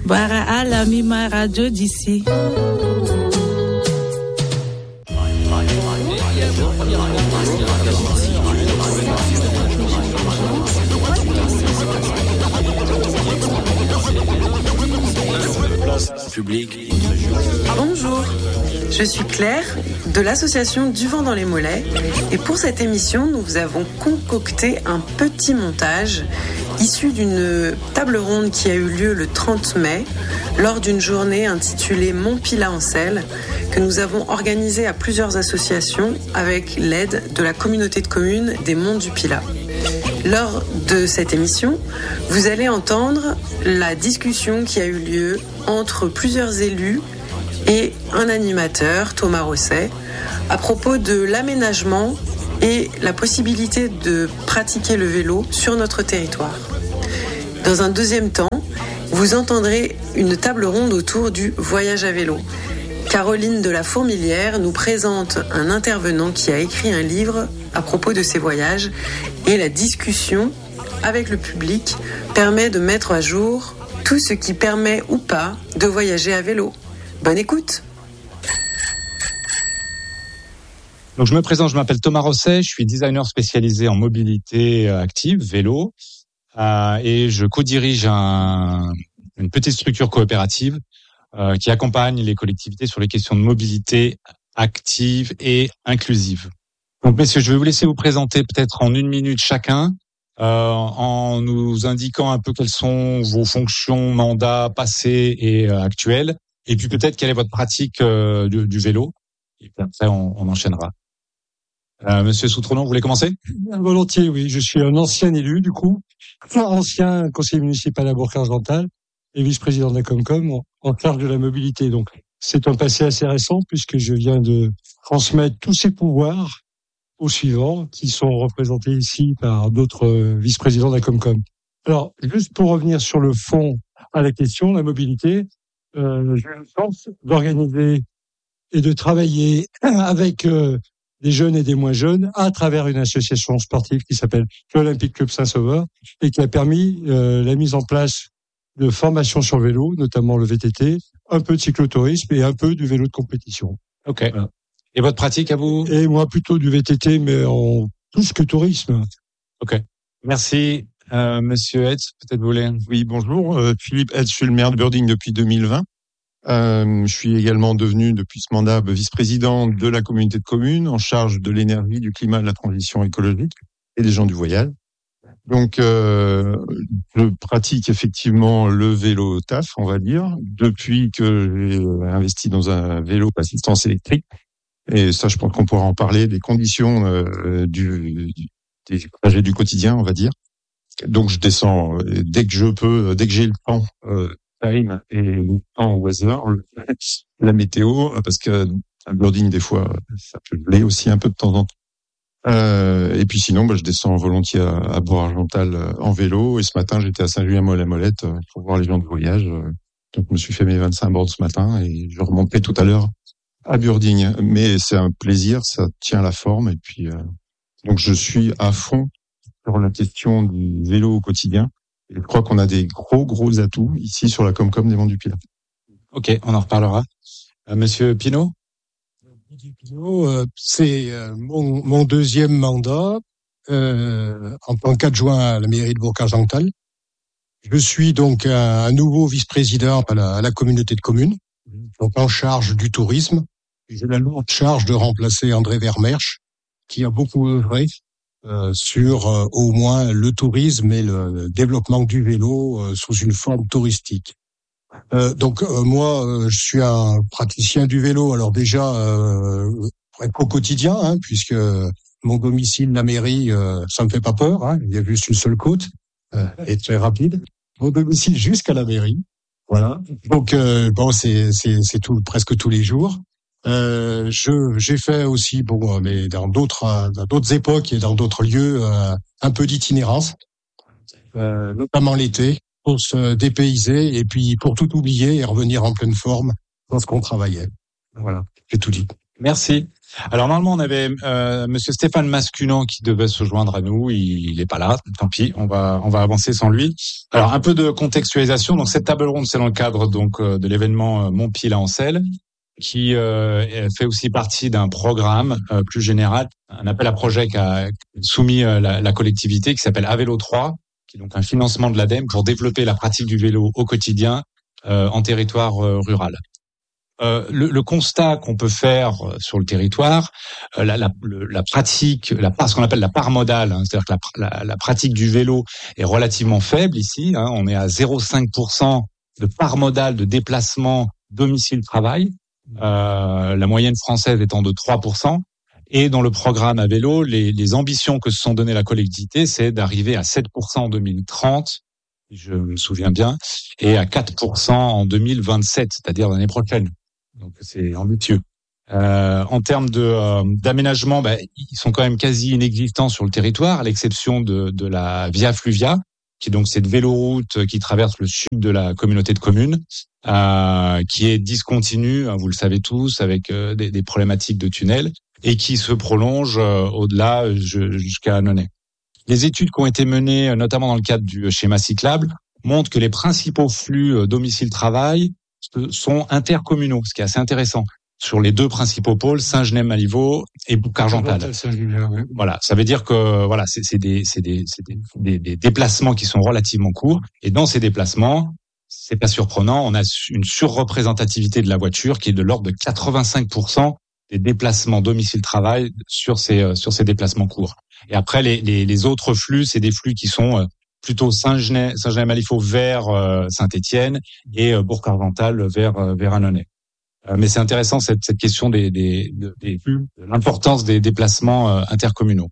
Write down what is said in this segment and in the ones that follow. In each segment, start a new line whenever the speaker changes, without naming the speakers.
Bara la Mima Radio d'ici.
Bonjour, je suis Claire de l'association Du Vent dans les Mollets et pour cette émission nous vous avons concocté un petit montage issu d'une table ronde qui a eu lieu le 30 mai lors d'une journée intitulée Mont Pilat en Selle que nous avons organisée à plusieurs associations avec l'aide de la communauté de communes des Monts du Pilat. Lors de cette émission, vous allez entendre la discussion qui a eu lieu entre plusieurs élus et un animateur, Thomas Rosset, à propos de l'aménagement et la possibilité de pratiquer le vélo sur notre territoire. Dans un deuxième temps, vous entendrez une table ronde autour du voyage à vélo. Caroline de la Fourmilière nous présente un intervenant qui a écrit un livre à propos de ses voyages et la discussion avec le public permet de mettre à jour tout ce qui permet ou pas de voyager à vélo. Bonne écoute.
Donc je me présente, je m'appelle Thomas Rosset, je suis designer spécialisé en mobilité active, vélo, et je co-dirige une petite structure coopérative qui accompagne les collectivités sur les questions de mobilité active et inclusive. Donc messieurs, je vais vous laisser vous présenter peut-être en 1 minute chacun, en nous indiquant un peu quelles sont vos fonctions, mandats passés et actuels, et puis peut-être quelle est votre pratique du vélo, et puis après on enchaînera. Monsieur Soutronon, vous voulez commencer ?
Volontiers, oui. Je suis un ancien élu, du coup, ancien conseiller municipal à Bourg-Argental et vice-président de la Comcom en charge de la mobilité. Donc, c'est un passé assez récent puisque je viens de transmettre tous ces pouvoirs aux suivants qui sont représentés ici par d'autres vice-présidents de la Comcom. Alors, juste pour revenir sur le fond à la question, la mobilité, j'ai eu la chance d'organiser et de travailler avec des jeunes et des moins jeunes à travers une association sportive qui s'appelle l'Olympique Club Saint-Sauveur et qui a permis la mise en place de formations sur vélo, notamment le VTT, un peu de cyclotourisme et un peu du vélo de compétition.
Ok. Voilà. Et votre pratique à vous ?
Et moi plutôt du VTT, mais en plus que tourisme.
Ok. Merci. Monsieur Hetz, peut-être vous voulez ?
Oui, bonjour. Philippe Hetz, je suis le maire de Burding depuis 2020. Je suis également devenu, depuis ce mandat, vice-président de la communauté de communes en charge de l'énergie, du climat, de la transition écologique et des gens du voyage. Donc, je pratique effectivement le vélo taf, on va dire, depuis que j'ai investi dans un vélo assistance électrique. Et ça, je pense qu'on pourra en parler, des conditions des trajets du quotidien, on va dire. Donc, je descends dès que je peux, dès que j'ai le temps. Time et en weather, la météo, parce que à Burding, des fois, ça peut geler aussi un peu de temps en temps. Et puis sinon, je descends volontiers à Bourg-Argental en vélo. Et ce matin, j'étais à Saint-Julien-Mollet-Molette pour voir les gens de voyage. Donc, je me suis fait mes 25 bornes ce matin et je remonterai tout à l'heure à Burding. Mais c'est un plaisir, ça tient la forme. Et puis, donc, je suis à fond sur la question du vélo au quotidien. Et je crois qu'on a des gros atouts ici sur la Comcom des Monts du Pilat.
Ok, on en reparlera. Monsieur Pinault ?
C'est mon deuxième mandat en tant qu'adjoint à la mairie de Bourg-Argental. Je suis donc un nouveau vice-président à la communauté de communes, donc en charge du tourisme. J'ai la lourde charge de remplacer André Vermersch, qui a beaucoup œuvré sur au moins le tourisme et le développement du vélo sous une forme touristique. Donc moi, je suis un praticien du vélo. Alors déjà au quotidien, puisque mon domicile, la mairie, ça me fait pas peur. Il y a juste une seule côte et très rapide. Mon domicile jusqu'à la mairie, voilà. Donc bon, c'est tout, presque tous les jours. J'ai fait aussi, mais dans d'autres époques et dans d'autres lieux, un peu d'itinérance, notamment l'été, pour se dépayser et puis pour tout oublier et revenir en pleine forme lorsqu'on travaillait. Voilà, j'ai tout dit.
Merci. Alors normalement on avait Monsieur Stéphane Mascunan qui devait se joindre à nous, il est pas là, tant pis, on va avancer sans lui. Alors un peu de contextualisation, donc cette table ronde c'est dans le cadre donc de l'événement Mon Pied à Ancel, qui fait aussi partie d'un programme plus général, un appel à projet qu'a soumis la collectivité qui s'appelle Avélo 3, qui est donc un financement de l'ADEME pour développer la pratique du vélo au quotidien en territoire rural. Le constat qu'on peut faire sur le territoire, la pratique, ce qu'on appelle la part modale, hein, c'est-à-dire que la pratique du vélo est relativement faible ici. Hein, on est à 0,5% de part modale de déplacement domicile-travail, la moyenne française étant de 3%. Et dans le programme à vélo, les ambitions que se sont données la collectivité, c'est d'arriver à 7% en 2030, je me souviens bien, et à 4% en 2027, c'est-à-dire l'année prochaine. Donc c'est ambitieux. En termes d'aménagement, ils sont quand même quasi inexistants sur le territoire, à l'exception de la Via Fluvia, qui est donc cette véloroute qui traverse le sud de la communauté de communes, qui est discontinue, hein, vous le savez tous, avec des problématiques de tunnels, et qui se prolonge au-delà jusqu'à Annonay. Les études qui ont été menées, notamment dans le cadre du schéma cyclable, montrent que les principaux flux domicile-travail sont intercommunaux, ce qui est assez intéressant, sur les deux principaux pôles, Saint-Genès-Malivaut et Bouc-Argental. Voilà, ça veut dire que voilà, c'est des déplacements qui sont relativement courts, et dans ces déplacements, c'est pas surprenant, on a une surreprésentativité de la voiture qui est de l'ordre de 85% des déplacements domicile-travail sur ces déplacements courts. Et après les autres flux, c'est des flux qui sont plutôt Saint-Genès-Malivaut vers Saint-Étienne et Bourg-Argental vers Annonay. Mais c'est intéressant cette question de l'importance des déplacements intercommunaux.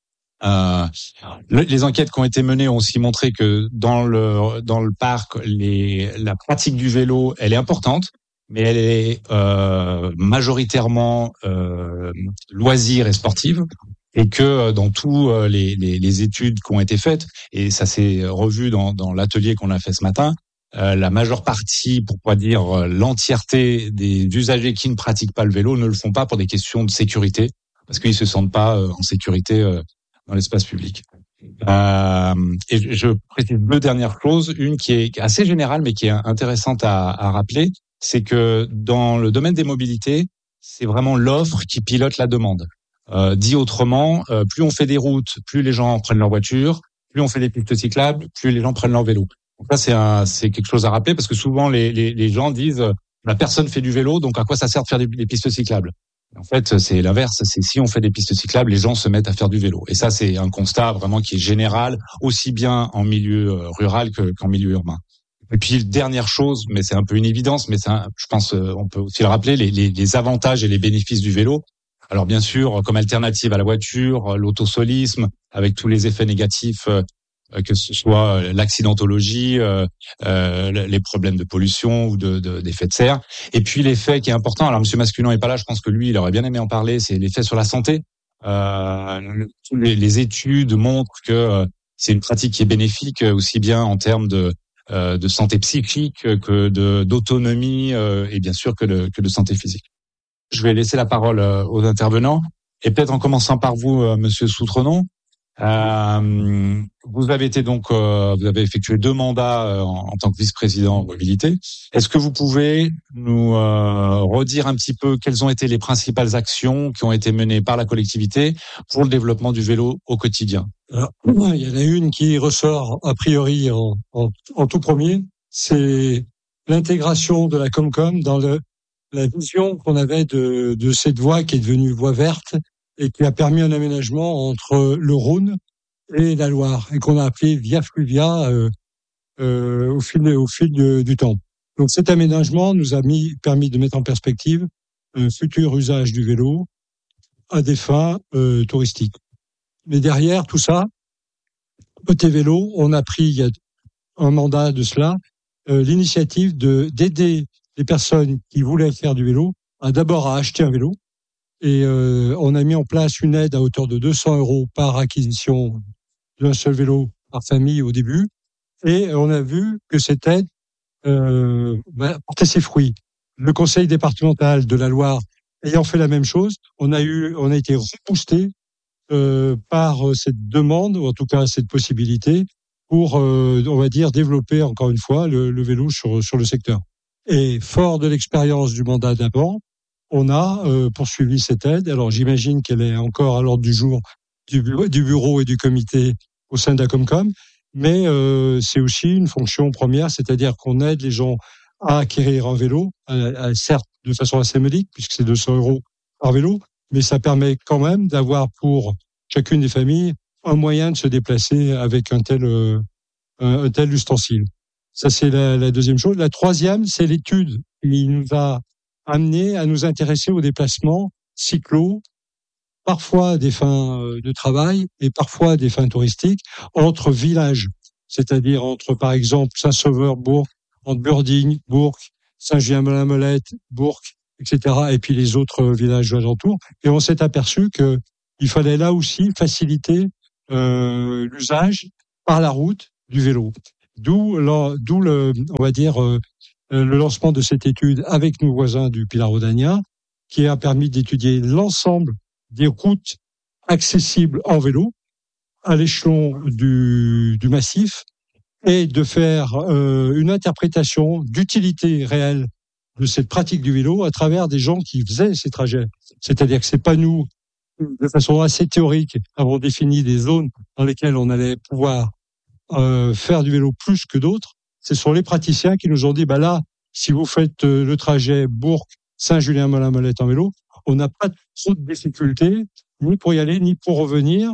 Les enquêtes qui ont été menées ont aussi montré que dans le parc, la pratique du vélo, elle est importante, mais elle est majoritairement loisir et sportive. Et que dans tous les études qui ont été faites, et ça s'est revu dans l'atelier qu'on a fait ce matin, la majeure partie, pour pas dire l'entièreté des usagers qui ne pratiquent pas le vélo ne le font pas pour des questions de sécurité, parce qu'ils se sentent pas en sécurité dans l'espace public. Et je précise deux dernières choses, une qui est assez générale mais qui est intéressante à rappeler, c'est que dans le domaine des mobilités, c'est vraiment l'offre qui pilote la demande. Dit autrement, plus on fait des routes, plus les gens prennent leur voiture, plus on fait des pistes cyclables, plus les gens prennent leur vélo. Donc là, c'est quelque chose à rappeler parce que souvent les gens disent la personne fait du vélo, donc à quoi ça sert de faire des pistes cyclables? En fait, c'est l'inverse. C'est si on fait des pistes cyclables, les gens se mettent à faire du vélo. Et ça, c'est un constat vraiment qui est général, aussi bien en milieu rural qu'en milieu urbain. Et puis dernière chose, mais c'est un peu une évidence, mais je pense on peut aussi le rappeler, les avantages et les bénéfices du vélo. Alors bien sûr, comme alternative à la voiture, l'autosolisme, avec tous les effets négatifs, que ce soit l'accidentologie, les problèmes de pollution ou d'effets de serre. Et puis l'effet qui est important, alors Monsieur Mascunan est pas là, je pense que lui, il aurait bien aimé en parler, c'est l'effet sur la santé. Les études montrent que c'est une pratique qui est bénéfique aussi bien en termes de santé psychique que d'autonomie et bien sûr que de santé physique. Je vais laisser la parole aux intervenants et peut-être en commençant par vous, Monsieur Soutrenon. Vous avez été donc, vous avez effectué 2 mandats en tant que vice-président en mobilité. Est-ce que vous pouvez nous redire un petit peu quelles ont été les principales actions qui ont été menées par la collectivité pour le développement du vélo au quotidien?
Alors, il y en a une qui ressort a priori en tout premier, c'est l'intégration de la Comcom dans la vision qu'on avait de cette voie qui est devenue voie verte et qui a permis un aménagement entre le Rhône et la Loire et qu'on a appelé Via Fluvia au fil du temps. Donc cet aménagement nous a permis de mettre en perspective un futur usage du vélo à des fins touristiques. Mais derrière tout ça, côté vélo, on a pris il y a un mandat de cela l'initiative d'aider les personnes qui voulaient faire du vélo d'abord à acheter un vélo. Et on a mis en place une aide à hauteur de 200 € par acquisition d'un seul vélo par famille au début. Et on a vu que cette aide portait ses fruits. Le conseil départemental de la Loire ayant fait la même chose, on a été reboosté par cette demande, ou en tout cas cette possibilité, pour, on va dire, développer encore une fois le vélo sur le secteur. Et fort de l'expérience du mandat d'avant, on a poursuivi cette aide. Alors j'imagine qu'elle est encore à l'ordre du jour du bureau et du comité au sein d'Acomcom, mais c'est aussi une fonction première, c'est-à-dire qu'on aide les gens à acquérir un vélo, certes de façon assez modique, puisque c'est 200 € par vélo, mais ça permet quand même d'avoir pour chacune des familles un moyen de se déplacer avec un tel ustensile. Ça, c'est la deuxième chose. La troisième, c'est l'étude qui nous a amené à nous intéresser aux déplacements cyclo, parfois à des fins de travail et parfois à des fins touristiques, entre villages, c'est-à-dire entre, par exemple, Saint-Sauveur, Bourg, entre Burding, Bourg, Saint-Julien-la-Molette, Bourg, etc., et puis les autres villages alentours. Et on s'est aperçu que il fallait là aussi faciliter l'usage par la route du vélo. D'où le, on va dire, le lancement de cette étude avec nos voisins du Pilar Audagnat, qui a permis d'étudier l'ensemble des routes accessibles en vélo à l'échelon du massif et de faire une interprétation d'utilité réelle de cette pratique du vélo à travers des gens qui faisaient ces trajets. C'est-à-dire que c'est pas nous, de façon assez théorique, avons défini des zones dans lesquelles on allait pouvoir faire du vélo plus que d'autres. Ce sont les praticiens qui nous ont dit, là, si vous faites le trajet Bourg-Saint-Julien-la-Molette en vélo, on n'a pas trop de difficultés, ni pour y aller, ni pour revenir.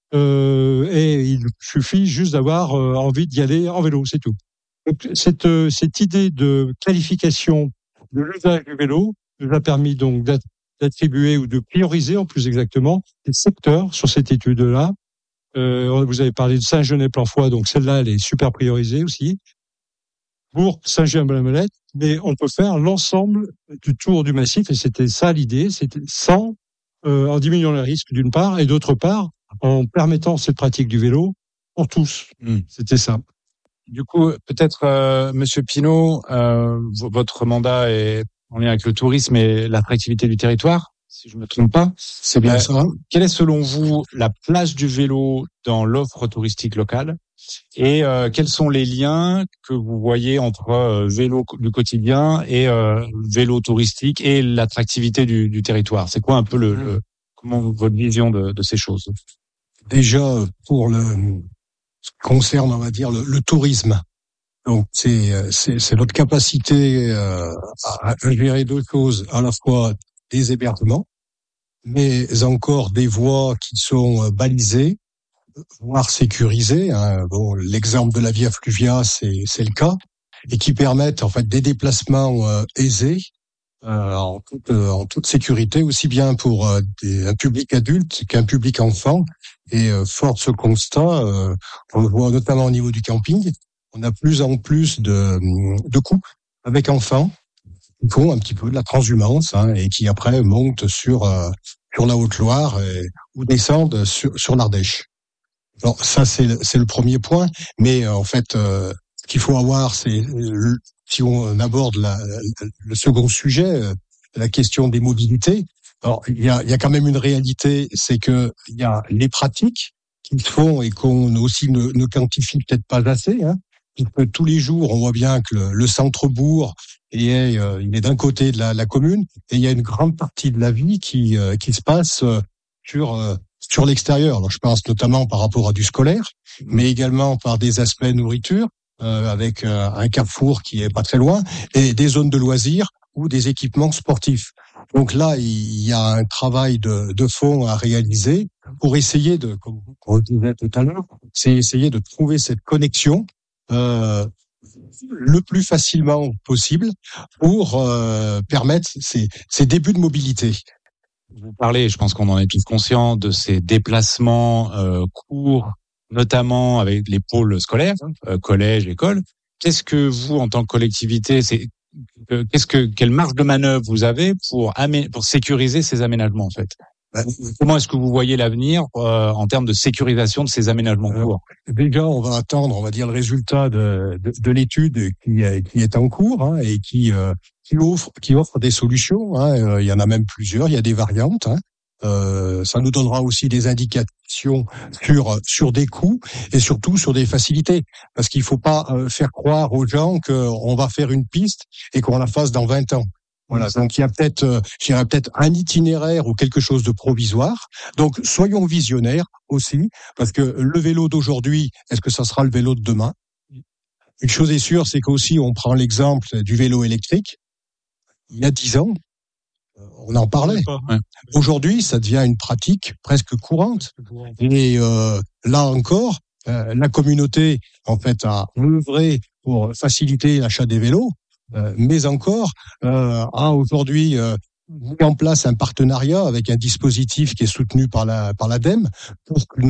Et il suffit juste d'avoir envie d'y aller en vélo, c'est tout. Donc, cette idée de qualification de l'usage du vélo nous a permis donc d'attribuer ou de prioriser, en plus exactement, des secteurs sur cette étude-là. Vous avez parlé de Saint-Genès-Planfoy, donc celle-là, elle est super priorisée aussi. Bourg, Saint-Julien-la-Molette, mais on peut faire l'ensemble du tour du massif, et c'était ça l'idée, c'était en diminuant les risques d'une part, et d'autre part, en permettant cette pratique du vélo pour tous. C'était ça.
Du coup, peut-être, Monsieur Pinault, votre mandat est en lien avec le tourisme et l'attractivité du territoire, si je me trompe pas.
C'est bien ça.
Quelle est selon vous la place du vélo dans l'offre touristique locale et quels sont les liens que vous voyez entre vélo du quotidien et vélo touristique et l'attractivité du territoire? C'est quoi un peu comment votre vision de ces choses?
Déjà, pour ce qui concerne, on va dire, le tourisme. Donc, c'est notre capacité à gérer deux choses, à la fois des hébergements, mais encore des voies qui sont balisées, voire sécurisées. Bon, l'exemple de la Via Fluvia, c'est le cas, et qui permettent en fait des déplacements aisés en toute sécurité, aussi bien pour un public adulte qu'un public enfant. Et fort de ce constat, on le voit notamment au niveau du camping, on a plus en plus de couples avec enfants qui font un petit peu de la transhumance et qui après montent sur la Haute-Loire ou descendent sur l'Ardèche. Alors ça c'est le premier point, mais en fait ce qu'il faut avoir c'est si on aborde le second sujet, la question des mobilités. Alors il y a quand même une réalité, c'est que il y a les pratiques qui se font et qu'on aussi ne quantifie peut-être pas assez. Tous les jours, on voit bien que le centre-bourg il est d'un côté de la commune, et il y a une grande partie de la vie qui se passe sur l'extérieur. Alors je pense notamment par rapport à du scolaire, mais également par des aspects nourriture, avec un carrefour qui est pas très loin, et des zones de loisirs ou des équipements sportifs. Donc là, il y a un travail de fond à réaliser pour essayer comme on le disait tout à l'heure, c'est essayer de trouver cette connexion le plus facilement possible pour permettre ces débuts de mobilité.
Vous parlez, je pense qu'on en est tous conscients, de ces déplacements courts, notamment avec les pôles scolaires, collège, école. Qu'est-ce que vous, en tant que collectivité, quelle marge de manœuvre vous avez pour sécuriser ces aménagements en fait? Comment est-ce que vous voyez l'avenir en termes de sécurisation de ces aménagements courts?
Déjà, on va attendre, on va dire, le résultat de l'étude qui est en cours, hein, et qui offre des solutions. Hein. Il y en a même plusieurs. Il y a des variantes. Hein. Ça nous donnera aussi des indications sur des coûts et surtout sur des facilités, parce qu'il faut pas faire croire aux gens qu'on va faire une piste et qu'on la fasse dans 20 ans. Voilà, donc il y a peut-être, je dirais peut-être un itinéraire ou quelque chose de provisoire. Donc soyons visionnaires aussi, parce que le vélo d'aujourd'hui, est-ce que ça sera le vélo de demain? Une chose est sûre, c'est qu'aussi on prend l'exemple du vélo électrique. Il y a 10 ans, on en parlait.
Ouais.
Aujourd'hui, ça devient une pratique presque courante. Et là encore, la communauté en fait a œuvré pour faciliter l'achat des vélos. Mais encore a aujourd'hui mis en place un partenariat avec un dispositif qui est soutenu par l'ADEME pour que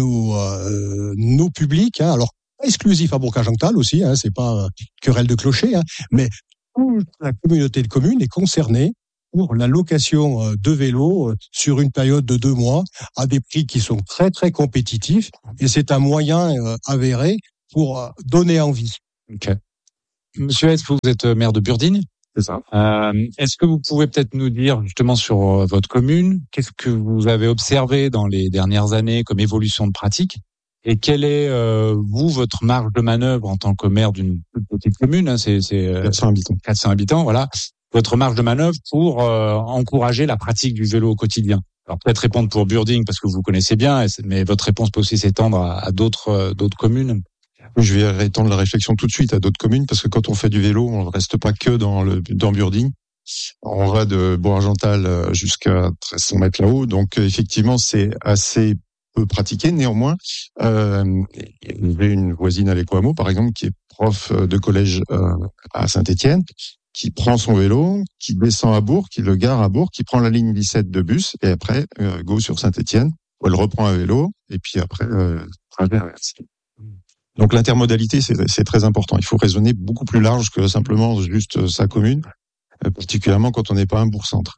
nos publics, hein, alors pas exclusif à Bourg-Argental aussi, hein, c'est pas querelle de clocher, hein, mais toute la communauté de communes est concernée pour la location de vélos sur une période de 2 mois à des prix qui sont très très compétitifs, et c'est un moyen avéré pour donner envie.
Ok. Monsieur Hess, vous êtes maire de Burdignes.
C'est ça.
Est-ce que vous pouvez peut-être nous dire justement sur votre commune, qu'est-ce que vous avez observé dans les dernières années comme évolution de pratique, et quelle est votre marge de manœuvre en tant que maire d'une toute petite commune, hein, c'est
400 habitants.
400 habitants, voilà, votre marge de manœuvre pour encourager la pratique du vélo au quotidien. Alors peut-être répondre pour Burdignes parce que vous connaissez bien, mais votre réponse peut aussi s'étendre à d'autres communes.
Je vais étendre la réflexion tout de suite à d'autres communes, parce que quand on fait du vélo, on ne reste pas que dans Burdignes. On va de Bourg-Argental jusqu'à 1300 mètres là-haut. Donc effectivement, c'est assez peu pratiqué. Néanmoins, j'ai une voisine à l'Écoamo, par exemple, qui est prof de collège à Saint-Étienne, qui prend son vélo, qui descend à Bourg, qui le gare à Bourg, qui prend la ligne 17 de bus, et après go sur Saint-Étienne, où elle reprend un vélo, et puis après traverse. Donc l'intermodalité, c'est très important. Il faut raisonner beaucoup plus large que simplement juste sa commune, particulièrement quand on n'est pas un bourg-centre.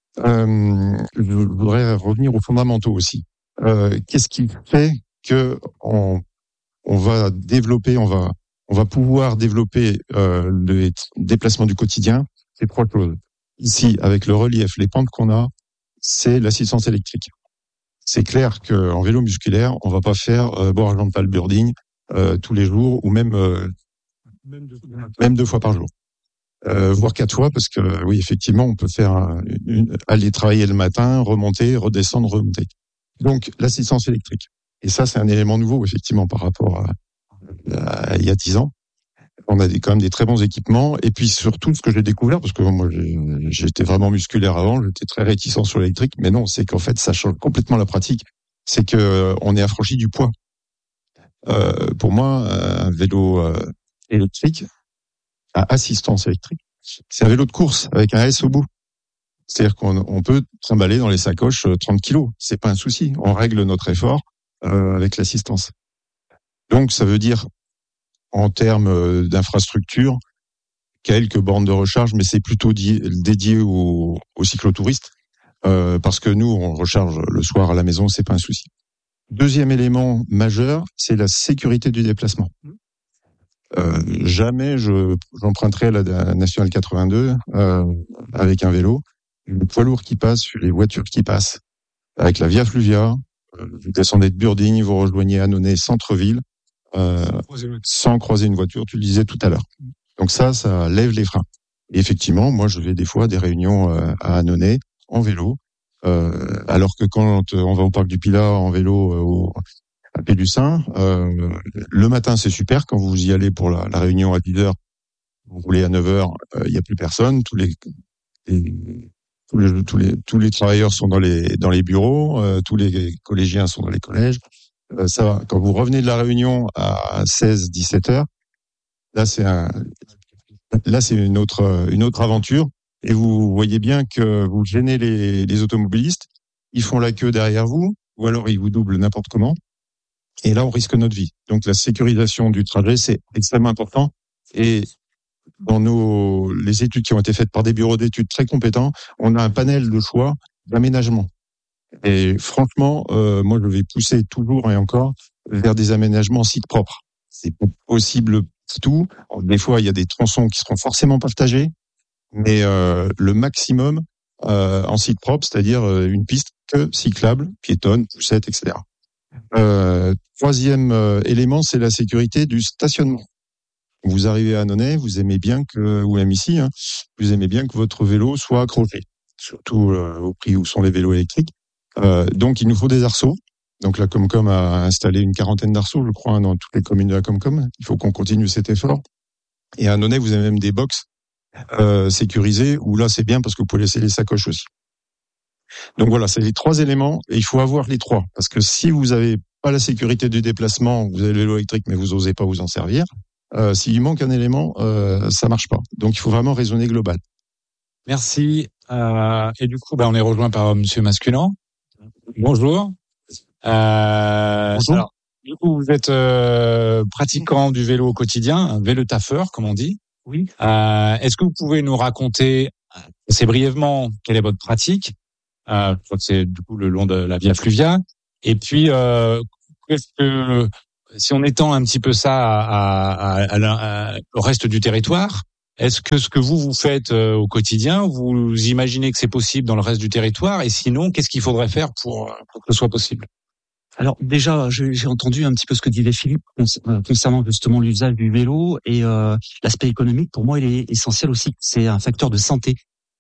Je voudrais revenir aux fondamentaux aussi. Qu'est-ce qui fait que on va développer, on va pouvoir développer le déplacement du quotidien? C'est 3 choses. Ici, avec le relief, les pentes qu'on a, c'est l'assistance électrique. C'est clair qu'en vélo musculaire, on va pas faire Bourg-Argental-Burdignes tous les jours, ou même 2 fois par jour, voire 4 fois, parce que oui, effectivement, on peut faire aller travailler le matin, remonter, redescendre, remonter. Donc l'assistance électrique. Et ça, c'est un élément nouveau effectivement par rapport à il y a 10 ans. On a quand même des très bons équipements. Et puis surtout, ce que j'ai découvert, parce que moi j'étais vraiment musculaire avant, j'étais très réticent sur l'électrique, mais non, c'est qu'en fait ça change complètement la pratique. C'est que on est affranchi du poids. Pour moi, un vélo électrique, à assistance électrique, c'est un vélo de course avec un S au bout. C'est-à-dire qu'on peut trimballer dans les sacoches 30 kilos. C'est pas un souci. On règle notre effort avec l'assistance. Donc, ça veut dire, en termes d'infrastructure, quelques bornes de recharge, mais c'est plutôt dédié aux cyclotouristes, parce que nous, on recharge le soir à la maison, c'est pas un souci. Deuxième élément majeur, c'est la sécurité du déplacement. Jamais j'emprunterai la Nationale 82 avec un vélo. Les poids lourds qui passent, les voitures qui passent, avec la Via Fluvia, vous descendez de Burdignes, vous rejoignez Annonay centre-ville, sans croiser une voiture, tu le disais tout à l'heure. Donc ça lève les freins. Et effectivement, moi je vais des fois à des réunions à Annonay en vélo, alors que quand on va au parc du Pilat en vélo à Pélussin, le matin c'est super, quand vous y allez pour la réunion à 10h, vous roulez à 9h, il n'y a plus personne, tous les travailleurs sont dans les bureaux, tous les collégiens sont dans les collèges. Ça va. Quand vous revenez de la réunion à 16-17h, là c'est une autre aventure, et vous voyez bien que vous gênez les automobilistes, ils font la queue derrière vous, ou alors ils vous doublent n'importe comment, et là on risque notre vie. Donc la sécurisation du trajet, c'est extrêmement important, et dans les études qui ont été faites par des bureaux d'études très compétents, on a un panel de choix d'aménagement. Et franchement, moi, je vais pousser toujours et encore vers des aménagements sites propres. C'est pas possible tout. Alors, des fois, il y a des tronçons qui seront forcément partagés, mais le maximum en site propre, c'est-à-dire une piste que cyclable, piétonne, poussette, etc. Troisième élément, c'est la sécurité du stationnement. Vous arrivez à Annonay, vous aimez bien que, ou même ici, vous aimez bien que votre vélo soit accroché, surtout au prix où sont les vélos électriques. Donc, il nous faut des arceaux. Donc, la Comcom a installé une 40aine d'arceaux, je crois, dans toutes les communes de la Comcom. Il faut qu'on continue cet effort. Et à Annonay, vous avez même des box sécurisés, où là, c'est bien parce que vous pouvez laisser les sacoches aussi. Donc voilà, c'est les trois éléments, et il faut avoir les trois. Parce que si vous avez pas la sécurité du déplacement, vous avez le vélo électrique, mais vous osez pas vous en servir, s'il manque un élément, ça marche pas. Donc il faut vraiment raisonner global.
Merci. Et du coup, on est rejoint par Monsieur Masculan. Bonjour. Bonjour. Alors, du coup, vous êtes pratiquant du vélo au quotidien, un vélo-taffeur, comme on dit.
Oui.
Est-ce que vous pouvez nous raconter assez brièvement quelle est votre pratique? Je crois que c'est du coup le long de la Via Fluvia. Et puis, qu'est-ce que, si on étend un petit peu ça au reste du territoire, est-ce que ce que vous faites au quotidien, vous imaginez que c'est possible dans le reste du territoire? Et sinon, qu'est-ce qu'il faudrait faire pour que ce soit possible?
Alors déjà, j'ai entendu un petit peu ce que disait Philippe concernant justement l'usage du vélo et l'aspect économique. Pour moi, il est essentiel aussi. C'est un facteur de santé.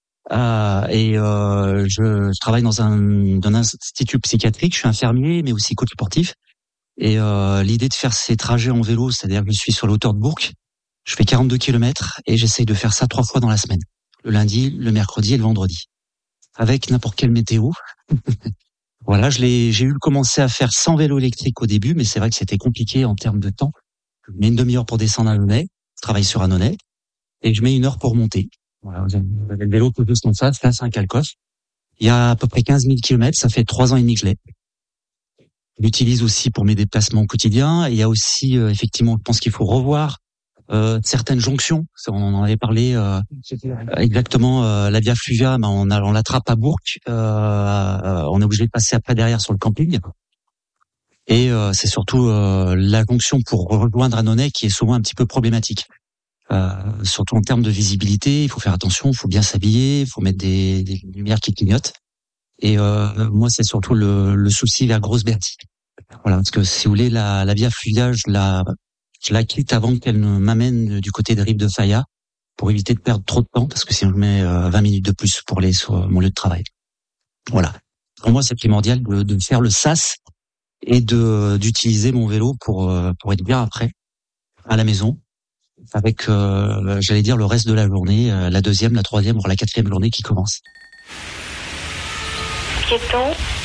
Je travaille dans un institut psychiatrique. Je suis infirmier, mais aussi coach sportif. Et l'idée de faire ces trajets en vélo, c'est-à-dire que je suis sur la hauteur de Bourg, je fais 42 km et j'essaye de faire ça 3 fois dans la semaine. Le lundi, le mercredi et le vendredi. Avec n'importe quelle météo. Voilà, j'ai commencé à faire sans vélo électrique au début, mais c'est vrai que c'était compliqué en termes de temps. Je mets une demi-heure pour descendre à Annonay, je travaille sur Annonay, et je mets 1 heure pour monter. Voilà, vous avez le vélo tout juste en face, là c'est un Calcos. Il y a à peu près 15 000 km, ça fait 3 ans et demi que je l'ai. Je l'utilise aussi pour mes déplacements au quotidien. Il y a aussi, effectivement, je pense qu'il faut revoir certaines jonctions. On en avait parlé exactement. La Via Fluvia, on l'attrape à Bourg. On est obligé de passer après derrière sur le camping. Et c'est surtout la jonction pour rejoindre Annonay qui est souvent un petit peu problématique. Surtout en termes de visibilité, il faut faire attention, il faut bien s'habiller, il faut mettre des lumières qui clignotent. Et moi, c'est surtout le souci vers Grosse-Berthier. Voilà, parce que si vous voulez, la Via Fluvia, je la quitte avant qu'elle ne m'amène du côté des rives de Faya pour éviter de perdre trop de temps, parce que sinon je mets 20 minutes de plus pour aller sur mon lieu de travail. Voilà. Pour moi, c'est primordial de faire le sas et d'utiliser mon vélo pour être bien après à la maison, avec j'allais dire le reste de la journée, la deuxième, la troisième, voire la quatrième journée qui commence.
Piéton,